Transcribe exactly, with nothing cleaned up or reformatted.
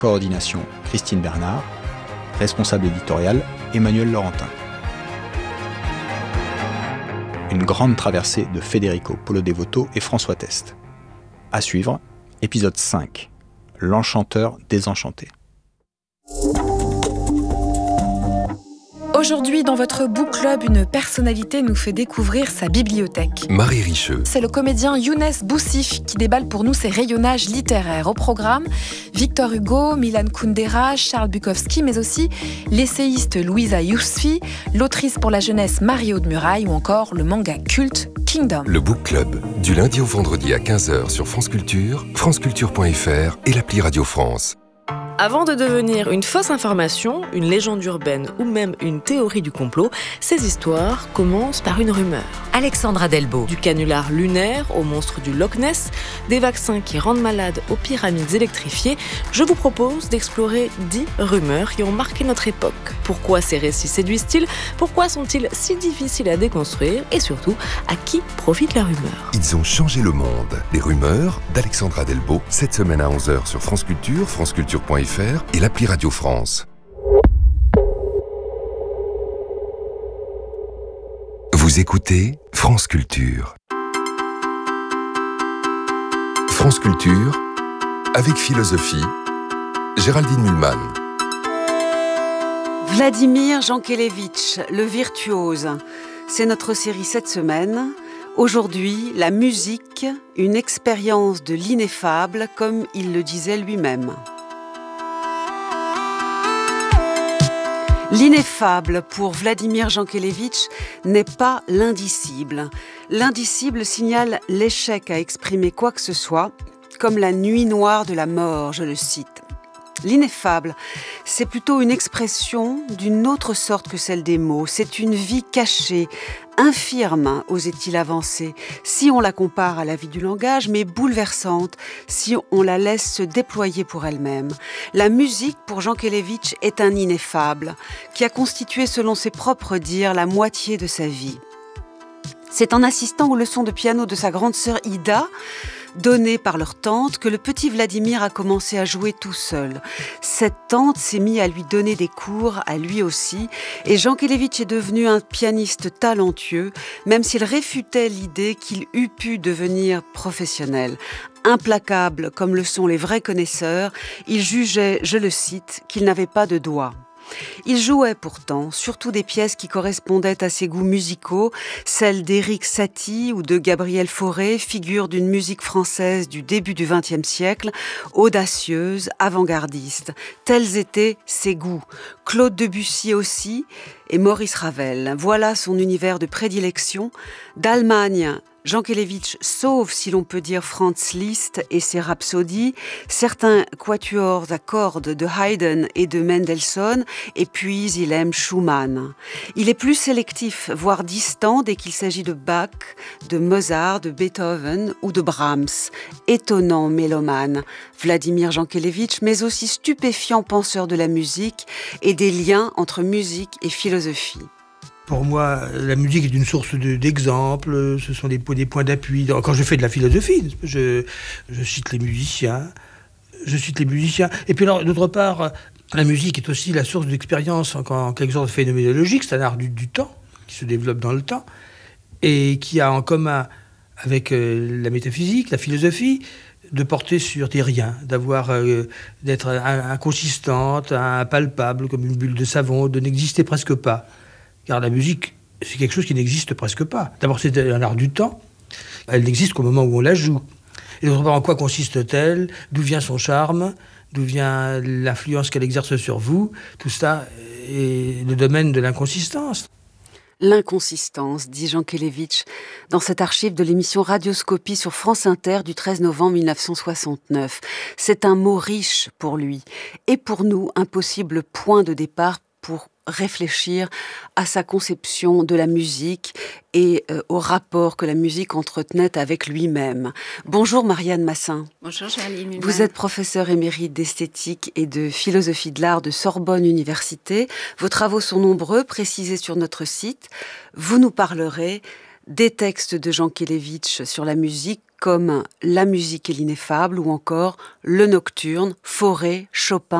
Coordination Christine Bernard. Responsable éditorial Emmanuel Laurentin. Une grande traversée de Federico Polo Devoto et François Test. À suivre, épisode cinq. L'enchanteur désenchanté. Aujourd'hui, dans votre book club, une personnalité nous fait découvrir sa bibliothèque. Marie Richeux. C'est le comédien Younes Boussif qui déballe pour nous ses rayonnages littéraires. Au programme, Victor Hugo, Milan Kundera, Charles Bukowski, mais aussi l'essayiste Louisa Yousfi, l'autrice pour la jeunesse Marie-Aude Muraille ou encore le manga culte Kingdom. Le book club, du lundi au vendredi à quinze heures sur France Culture, franceculture point f r et l'appli Radio France. Avant de devenir une fausse information, une légende urbaine ou même une théorie du complot, ces histoires commencent par une rumeur. Alexandra Delbo. Du canular lunaire au monstre du Loch Ness, des vaccins qui rendent malades aux pyramides électrifiées, je vous propose d'explorer dix rumeurs qui ont marqué notre époque. Pourquoi ces récits séduisent-ils ? Pourquoi sont-ils si difficiles à déconstruire ? Et surtout, à qui profite la rumeur ? Ils ont changé le monde. Les rumeurs d'Alexandra Delbo, cette semaine à onze heures sur France Culture, franceculture point f r et l'appli Radio France. Vous écoutez France Culture. France Culture, avec philosophie, Géraldine Mühlmann. Vladimir Jankélévitch, le virtuose. C'est notre série cette semaine. Aujourd'hui, la musique, une expérience de l'ineffable, comme il le disait lui-même. L'ineffable, pour Vladimir Jankélévitch, n'est pas l'indicible. L'indicible signale l'échec à exprimer quoi que ce soit, comme la nuit noire de la mort, je le cite. L'ineffable, c'est plutôt une expression d'une autre sorte que celle des mots. C'est une vie cachée, infirme, osait-il avancer, si on la compare à la vie du langage, mais bouleversante, si on la laisse se déployer pour elle-même. La musique, pour Jankélévitch, est un ineffable, qui a constitué, selon ses propres dires, la moitié de sa vie. C'est en assistant aux leçons de piano de sa grande sœur Ida, donné par leur tante, que le petit Vladimir a commencé à jouer tout seul. Cette tante s'est mise à lui donner des cours, à lui aussi, et Jankélévitch est devenu un pianiste talentueux, même s'il réfutait l'idée qu'il eût pu devenir professionnel. Implacable comme le sont les vrais connaisseurs, il jugeait, je le cite, qu'il n'avait pas de doigts. Il jouait pourtant surtout des pièces qui correspondaient à ses goûts musicaux, celles d'Éric Satie ou de Gabriel Fauré, figure d'une musique française du début du vingtième siècle, audacieuse, avant-gardiste. Tels étaient ses goûts. Claude Debussy aussi, et Maurice Ravel. Voilà son univers de prédilection. D'Allemagne, Jankélévitch sauve, si l'on peut dire, Franz Liszt et ses rhapsodies, certains quatuors à cordes de Haydn et de Mendelssohn, et puis il aime Schumann. Il est plus sélectif, voire distant, dès qu'il s'agit de Bach, de Mozart, de Beethoven ou de Brahms. Étonnant mélomane, Vladimir Jankélévitch, mais aussi stupéfiant penseur de la musique et des liens entre musique et philosophie. Pour moi, la musique est une source de, d'exemples, ce sont des, des points d'appui. Quand je fais de la philosophie, je, je cite les musiciens, je cite les musiciens. Et puis alors, d'autre part, la musique est aussi la source d'expérience en, en quelque sorte phénoménologique, c'est un art du, du temps, qui se développe dans le temps, et qui a en commun avec euh, la métaphysique, la philosophie, de porter sur des riens, d'avoir, euh, d'être inconsistante, impalpable, comme une bulle de savon, de n'exister presque pas. Car la musique, c'est quelque chose qui n'existe presque pas. D'abord, c'est un art du temps. Elle n'existe qu'au moment où on la joue. Et d'autre part, en quoi consiste-t-elle ? D'où vient son charme ? D'où vient l'influence qu'elle exerce sur vous ? Tout ça est le domaine de l'inconsistance. L'inconsistance, dit Jankélévitch, dans cette archive de l'émission Radioscopie sur France Inter du treize novembre mille neuf cent soixante-neuf. C'est un mot riche pour lui, et pour nous, un possible point de départ pour réfléchir à sa conception de la musique et euh, au rapport que la musique entretenait avec lui-même. Bonjour Marianne Massin. Bonjour Géraldine. Vous êtes professeure émérite d'esthétique et de philosophie de l'art de Sorbonne Université. Vos travaux sont nombreux, précisés sur notre site. Vous nous parlerez des textes de Jankélévitch sur la musique comme La musique est l'ineffable ou encore Le Nocturne, Fauré, Chopin,